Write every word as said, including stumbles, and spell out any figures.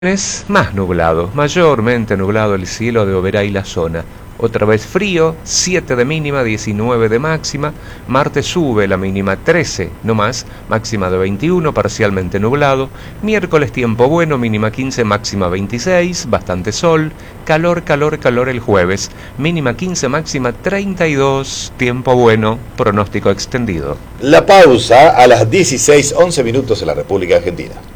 Es más nublado, mayormente nublado el cielo de Oberá y la zona. Otra vez frío, siete de mínima, diecinueve de máxima. Martes sube la mínima trece, no más, máxima de veintiuno, parcialmente nublado. Miércoles tiempo bueno, mínima quince, máxima veintiséis, bastante sol. Calor, calor, calor el jueves, mínima quince, máxima treinta y dos, tiempo bueno, pronóstico extendido. La pausa a las dieciséis, once minutos en la República Argentina.